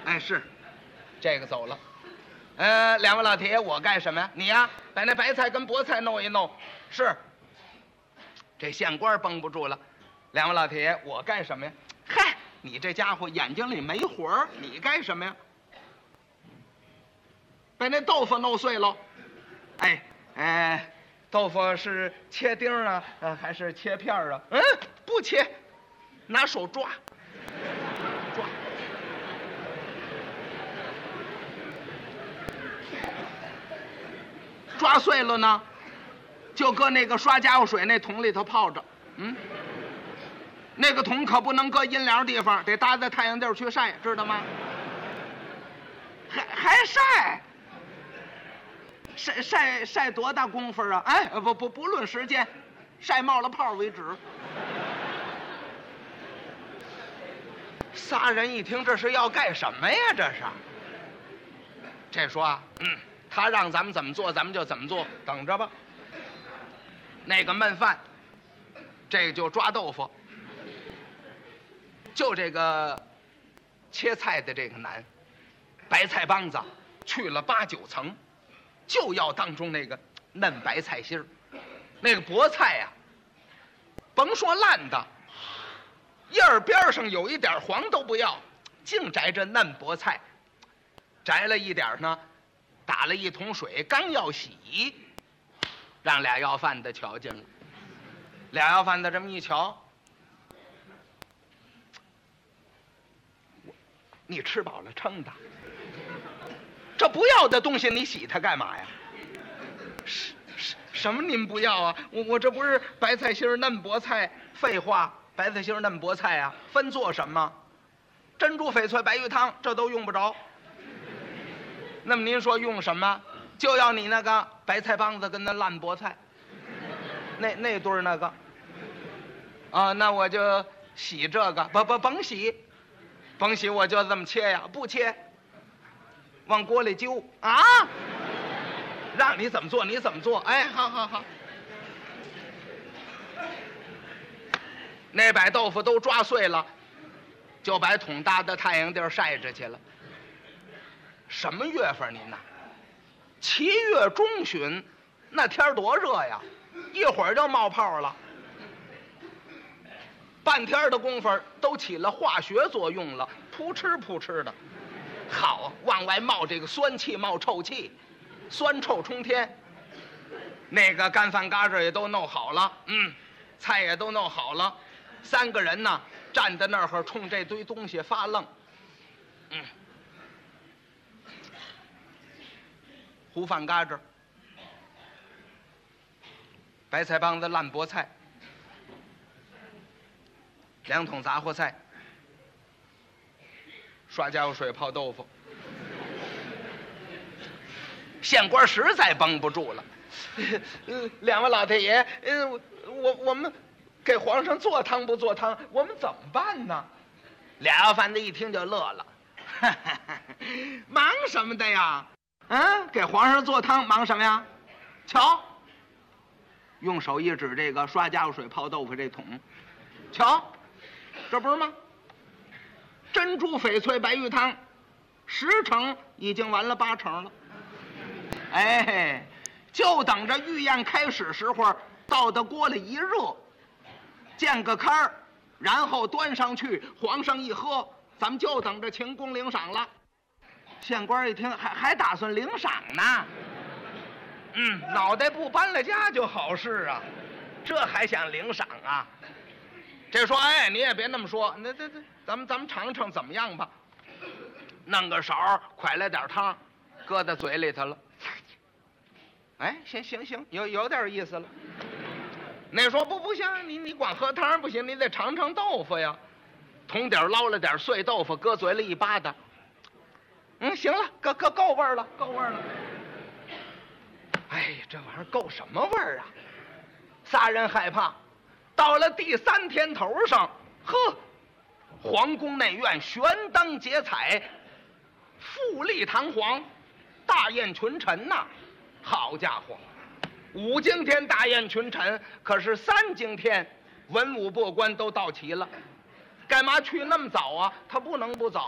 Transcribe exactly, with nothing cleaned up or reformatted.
哎，是，这个走了。呃，两位老铁，我干什么呀？你呀，把那白菜跟菠菜弄一弄。是。这县官绷不住了，两位老铁，我干什么呀？嗨，你这家伙眼睛里没活儿，你干什么呀？把那豆腐弄碎喽。哎，哎，豆腐是切丁啊，呃，还是切片啊？嗯，不切，拿手抓，抓。抓碎了呢，就搁那个刷家伙水那桶里头泡着。嗯，那个桶可不能搁阴凉地方，得搭在太阳地儿去晒，知道吗？还还晒？晒晒晒多大功夫啊？哎，不不不论时间，晒冒了泡为止。仨人一听，这是要干什么呀？这是。这说啊，嗯。他让咱们怎么做，咱们就怎么做，等着吧。那个焖饭，这个就抓豆腐，就这个切菜的这个难。白菜帮子去了八九层，就要当中那个嫩白菜心儿。那个菠菜呀、啊，甭说烂的，叶儿边上有一点黄都不要，净摘这嫩菠菜，摘了一点呢。打了一桶水，刚要洗，让俩要饭的瞧见了。俩要饭的这么一瞧，你吃饱了撑的，这不要的东西你洗它干嘛呀？什什什么您不要啊？我我这不是白菜心嫩菠菜？废话，白菜心嫩菠菜啊，分做什么？珍珠翡翠白玉汤这都用不着。那么您说用什么？就要你那个白菜帮子跟那烂菠菜，那那对儿那个，啊，那我就洗这个，不不甭洗，甭洗，我就这么切呀，不切，往锅里揪啊，让你怎么做你怎么做，哎，好好好。那把豆腐都抓碎了，就把桶搭到太阳地儿晒着去了。什么月份您呐？七月中旬，那天多热呀，一会儿就冒泡了。半天的功夫都起了化学作用了，扑哧扑哧的，好，往外冒这个酸气，冒臭气，酸臭冲天。那个干饭嘎子也都弄好了，嗯，菜也都弄好了，三个人呢站在那儿冲这堆东西发愣，嗯。糊饭嘎子，白菜帮子烂菠菜，两桶杂货菜，刷家伙水泡豆腐。县官实在绷不住了，呃，两位老太爷，呃，我我们给皇上做汤不做汤，我们怎么办呢？俩要饭的一听就乐了，忙什么的呀？嗯，给皇上做汤忙什么呀？瞧，用手一指这个刷家伙水泡豆腐这桶，瞧，这不是吗？珍珠翡翠白玉汤，十成已经完了八成了。哎，就等着御宴开始时候，倒到锅里一热，见个开儿，然后端上去，皇上一喝，咱们就等着请功领赏了。县官一听，还还打算领赏呢，嗯，脑袋不搬了家就好事啊，这还想领赏啊？这说，哎，你也别那么说，那这这，咱们咱们尝尝怎么样吧？弄个勺，蒯来点汤，搁在嘴里头了。哎，行行行，有有点意思了。那说不不行，你你光喝汤不行，你得尝尝豆腐呀。桶底捞了点碎豆腐，搁嘴里一扒的。嗯，行了，够够够味儿了，够味儿了。哎呀，这玩意儿够什么味儿啊？仨人害怕，到了第三天头上，呵，皇宫内院悬灯结彩，富丽堂皇，大宴群臣呐！好家伙，五更天大宴群臣，可是三更天文武百官都到齐了。干嘛去那么早啊？他不能不早。